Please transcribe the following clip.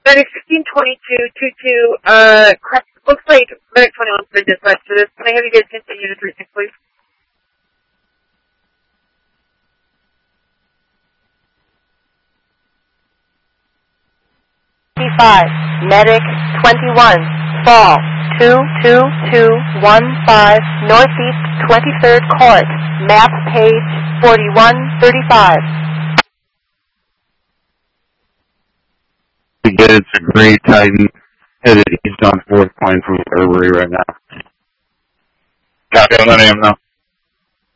Medic 162222, looks like Medic 21's been dispatched to this. Can I have you guys continue to 36, please? Medic 21, fall 22215, Northeast 23rd Court, map page 4135. It's a Gray Titan headed east on 4th Point from Burberry right now. Copy, I'll let him know.